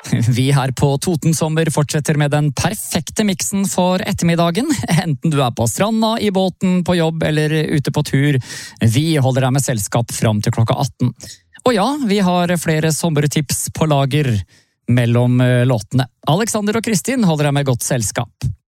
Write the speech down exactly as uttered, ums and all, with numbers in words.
Vi her på Toten Sommer fortsetter med den perfekte miksen for ettermiddagen. Enten du er på stranda, i båten, på jobb eller ute på tur. Vi holder deg med selskap fram til klokka atten. Og ja, vi har flere sommertips på lager mellom låtene. Alexander og Kristin holder deg med godt selskap.